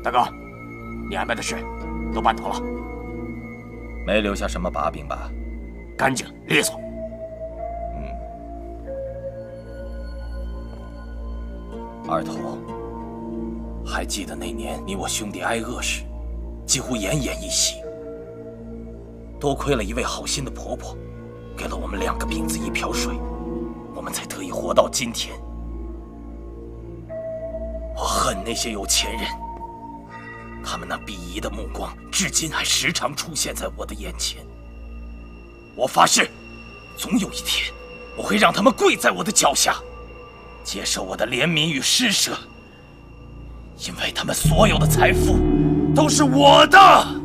大哥，你安排的事都办妥了， 没留下什么把柄吧？ 干净利索。 二头，还记得那年你我兄弟挨饿时，几乎奄奄一息。多亏了一位好心的婆婆，给了我们2个饼子1瓢水，我们才得以活到今天。我恨那些有钱人，他们那鄙夷的目光，至今还时常出现在我的眼前。我发誓，总有一天，我会让他们跪在我的脚下，接受我的怜悯与施舍，因为他们所有的财富都是我的。